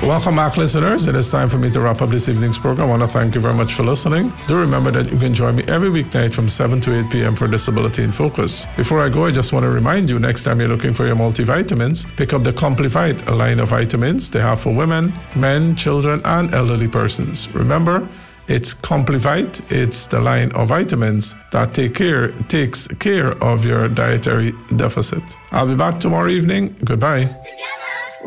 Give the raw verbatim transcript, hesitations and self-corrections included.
Welcome back, listeners. It is time for me to wrap up this evening's program. I want to thank you very much for listening. Do remember that you can join me every weeknight from seven to eight p.m. for Disability in Focus. Before I go, I just want to remind you, next time you're looking for your multivitamins, pick up the Complivite, a line of vitamins they have for women, men, children, and elderly persons. Remember, it's Complivite. It's the line of vitamins that take care, takes care of your dietary deficit. I'll be back tomorrow evening. Goodbye.